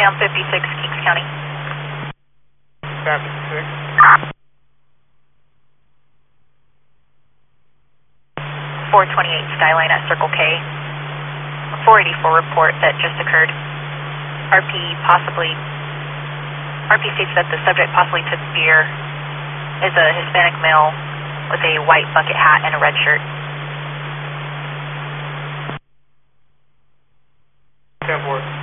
on 56, Kings County. 56. 428 Skyline at Circle K. 484 report that just occurred. RP states that the subject possibly took beer, is a Hispanic male with a white bucket hat and a red shirt. 10-4.